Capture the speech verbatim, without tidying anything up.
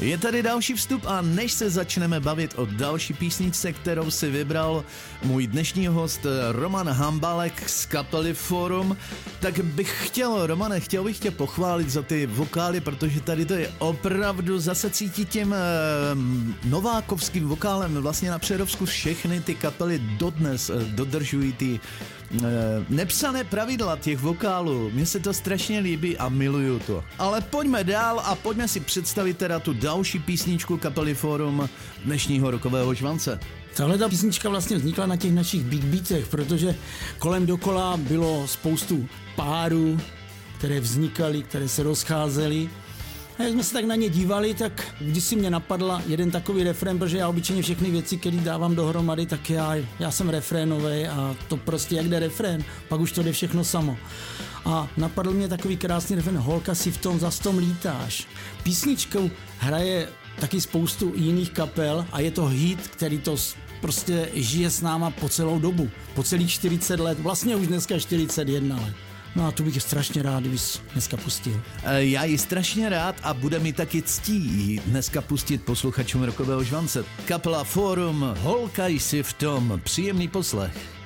Je tady další vstup a než se začneme bavit o další písničce, kterou si vybral můj dnešní host Roman Hambalek z kapely Forum, tak bych chtěl, Romane, chtěl bych tě pochválit za ty vokály, protože tady to je opravdu zase cítit tím eh, novákovským vokálem. Vlastně na Přerovsku všechny ty kapely dodnes eh, dodržují ty eh, nepsané pravidla těch vokálů. Mně se to strašně líbí a miluju to. Ale pojďme dál a pojďme si představit teda tu další písničku kapely Forum dnešního rokového žvance. Tahle ta písnička vlastně vznikla na těch našich big beatech, protože kolem dokola bylo spoustu párů, které vznikaly, které se rozcházely. A jak jsme se tak na ně dívali, tak když si mě napadla jeden takový refrén, protože já obyčejně všechny věci, které dávám dohromady, tak já, já jsem refrénovej a to prostě jak jde refrén, pak už to jde všechno samo. A napadl mě takový krásný refrén, holka si v tom zas tom lítáš. Písničkou hraje taky spoustu jiných kapel a je to hit, který to prostě žije s náma po celou dobu, po celých čtyřicet let, vlastně už dneska čtyřicet jedna let. No a tu bych strašně rád, kdybys dneska pustil. Já ji strašně rád a bude mi taky ctí dneska pustit posluchačům rokového žvance. Kapela Forum, holka jsi v tom, příjemný poslech.